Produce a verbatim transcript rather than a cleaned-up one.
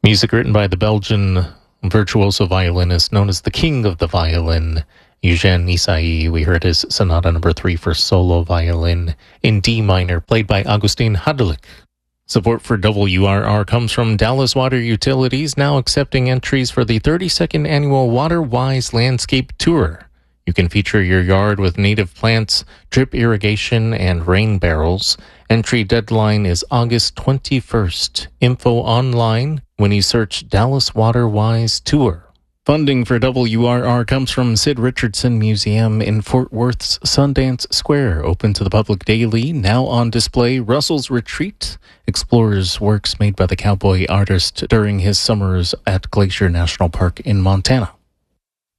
Music written by the Belgian virtuoso violinist known as the King of the Violin, Eugène Ysaÿe. We heard his Sonata Number three for solo violin in D minor, played by Augustin Hadelich. Support for W R R comes from Dallas Water Utilities, now accepting entries for the thirty-second annual WaterWise Landscape Tour. You can feature your yard with native plants, drip irrigation, and rain barrels. Entry deadline is August twenty-first. Info online when you search Dallas WaterWise Tour. Funding for W R R comes from Sid Richardson Museum in Fort Worth's Sundance Square, open to the public daily. Now on display, Russell's Retreat explores works made by the cowboy artist during his summers at Glacier National Park in Montana.